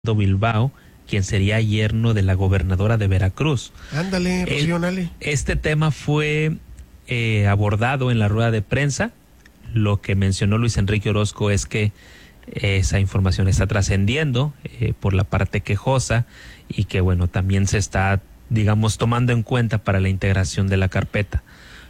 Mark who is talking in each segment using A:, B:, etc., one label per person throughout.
A: Bilbao, quien sería yerno de la gobernadora de Veracruz.
B: Ándale, Rocío, dale.
A: Este tema fue abordado en la rueda de prensa. Lo que mencionó Luis Enrique Orozco es que esa información está trascendiendo por la parte quejosa y que, bueno, también se está, digamos, tomando en cuenta para la integración de la carpeta.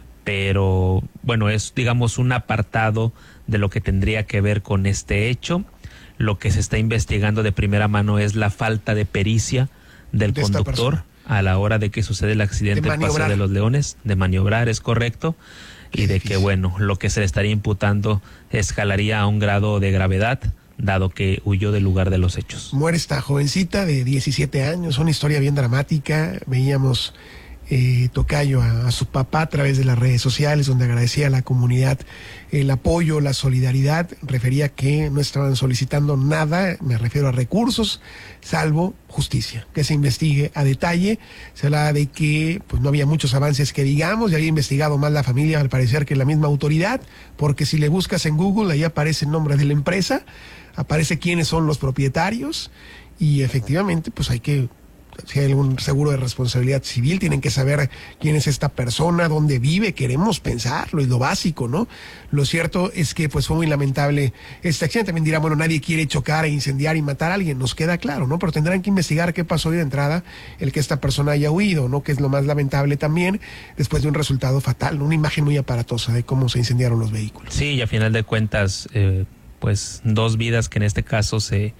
A: Pero, bueno, es, digamos, un apartado de lo que tendría que ver con este hecho. Lo que se está investigando de primera mano es la falta de pericia del conductor a la hora de que sucede el accidente en Paso de los Leones, de maniobrar, es correcto, y de que, bueno, lo que se le estaría imputando escalaría a un grado de gravedad, dado que huyó del lugar de los hechos.
B: Muere esta jovencita de 17 años, una historia bien dramática. Veíamos tocayo a su papá a través de las redes sociales, donde agradecía a la comunidad el apoyo, la solidaridad. Refería que no estaban solicitando nada, me refiero a recursos, salvo justicia, que se investigue a detalle. Se hablaba de que pues no había muchos avances que digamos, y había investigado más la familia al parecer que la misma autoridad, porque si le buscas en Google, ahí aparece el nombre de la empresa, aparece quiénes son los propietarios, y efectivamente pues hay que, si hay algún seguro de responsabilidad civil, tienen que saber quién es esta persona, dónde vive, queremos pensarlo, es lo básico, ¿no? Lo cierto es que pues fue muy lamentable este accidente. También dirán, bueno, nadie quiere chocar e incendiar y matar a alguien, nos queda claro, ¿no? Pero tendrán que investigar qué pasó de entrada, el que esta persona haya huido, ¿no? Que es lo más lamentable también, después de un resultado fatal, ¿no? Una imagen muy aparatosa de cómo se incendiaron los vehículos.
A: Sí, y a final de cuentas, pues dos vidas que en este caso se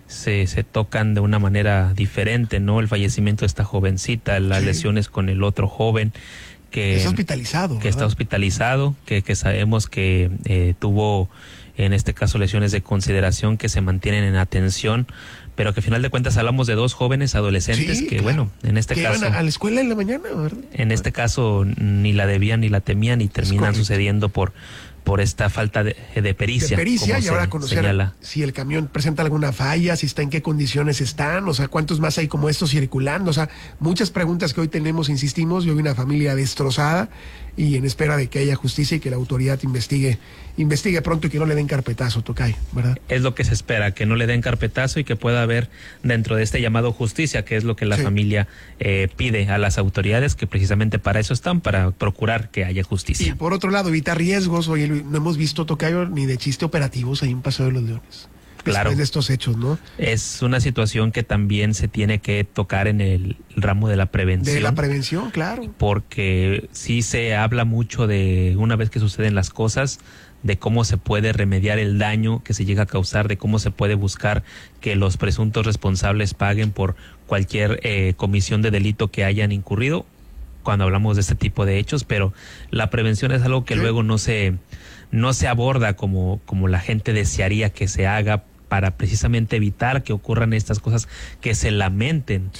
A: tocan de una manera diferente, ¿no? El fallecimiento de esta jovencita, las lesiones con el otro joven que
B: está hospitalizado,
A: que está hospitalizado, que sabemos que tuvo en este caso lesiones de consideración que se mantienen en atención, pero que al final de cuentas hablamos de dos jóvenes adolescentes que, claro, bueno, en este caso
B: iban a la escuela en la mañana, ¿verdad?
A: En este caso ni la debían ni la temían y terminan sucediendo por esta falta de pericia.
B: De pericia, y ahora conocer señala si el camión presenta alguna falla, si está en qué condiciones están, o sea, cuántos más hay como estos circulando, o sea, muchas preguntas que hoy tenemos, insistimos. Yo vi una familia destrozada y en espera de que haya justicia y que la autoridad investigue pronto y que no le den carpetazo, tocayo, ¿verdad? Es lo que se espera, que no le den carpetazo y que pueda haber dentro de este llamado justicia, que es lo que la familia pide a las autoridades, que precisamente para eso están, para procurar que haya justicia. Y por otro lado, evitar riesgos. Oye, no hemos visto, tocayo, ni de chiste operativos ahí en Paso de los Leones.
A: Claro,
B: después de estos hechos, ¿no?
A: Es una situación que también se tiene que tocar en el ramo de la prevención.
B: De la prevención, claro.
A: Porque sí se habla mucho de, una vez que suceden las cosas, de cómo se puede remediar el daño que se llega a causar, de cómo se puede buscar que los presuntos responsables paguen por cualquier comisión de delito que hayan incurrido cuando hablamos de este tipo de hechos, pero la prevención es algo que luego no se aborda como la gente desearía que se haga, para precisamente evitar que ocurran estas cosas, que se lamenten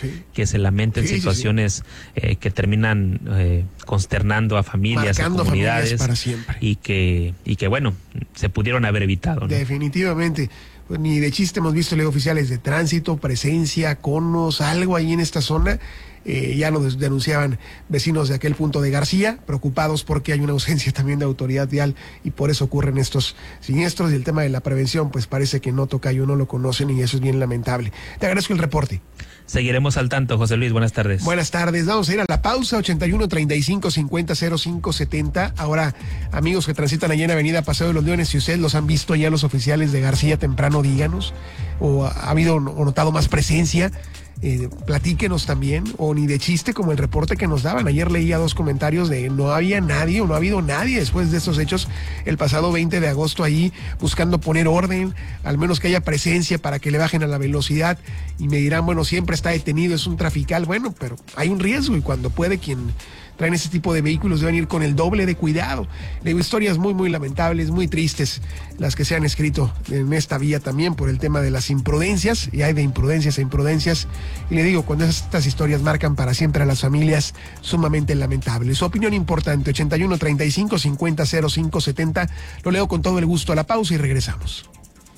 A: situaciones que terminan consternando a familias, a comunidades,
B: para siempre.
A: y que bueno, se pudieron haber evitado, ¿no?
B: Definitivamente. Pues ni de chiste hemos visto oficiales de tránsito, presencia, conos, algo ahí en esta zona. Ya lo denunciaban vecinos de aquel punto de García, preocupados porque hay una ausencia también de autoridad vial y por eso ocurren estos siniestros. Y el tema de la prevención, pues parece que no tocayo, no lo conocen, y eso es bien lamentable. Te agradezco el reporte.
A: Seguiremos al tanto, José Luis, buenas tardes.
B: Buenas tardes, vamos a ir a la pausa. 81 35 50 05 70. Ahora, amigos que transitan allá en Avenida Paseo de los Leones, si ustedes los han visto ya los oficiales de García temprano, díganos, o ha habido o notado más presencia. Platíquenos también, o ni de chiste como el reporte que nos daban. Ayer leía dos comentarios de no había nadie, o no ha habido nadie después de estos hechos el pasado 20 de agosto ahí buscando poner orden, al menos que haya presencia para que le bajen a la velocidad. Y me dirán, bueno, siempre está detenido, es un trafical. Bueno, pero hay un riesgo, y cuando puede, quien traen ese tipo de vehículos deben ir con el doble de cuidado. Le digo, historias muy, muy lamentables, muy tristes, las que se han escrito en esta vía también por el tema de las imprudencias, y hay de imprudencias a imprudencias. Y le digo, cuando estas historias marcan para siempre a las familias, sumamente lamentables. Su opinión importante, 81 35 50 05 70. Lo leo con todo el gusto. A la pausa y regresamos.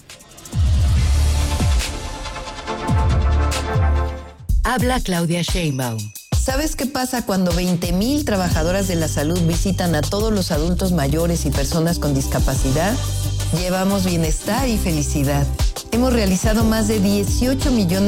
C: Habla Claudia Sheinbaum.
D: ¿Sabes qué pasa cuando 20,000 trabajadoras de la salud visitan a todos los adultos mayores y personas con discapacidad? Llevamos bienestar y felicidad. Hemos realizado más de 18 millones